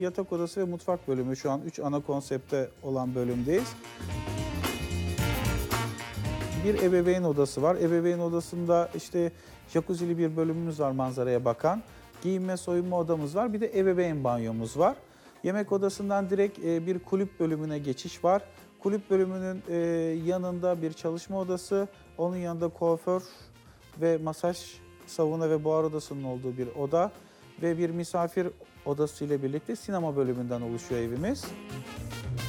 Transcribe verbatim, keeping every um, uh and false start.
Yatak odası ve mutfak bölümü şu an üç ana konsepte olan bölümdeyiz. Bir ebeveyn odası var. Ebeveyn odasında işte jacuzzi'li bir bölümümüz var manzaraya bakan. Giyinme soyunma odamız var. Bir de ebeveyn banyomuz var. Yemek odasından direkt bir kulüp bölümüne geçiş var. Kulüp bölümünün yanında bir çalışma odası, onun yanında kuaför ve masaj, sauna ve buhar odasının olduğu bir oda ve bir misafir odası ile birlikte sinema bölümünden oluşuyor evimiz.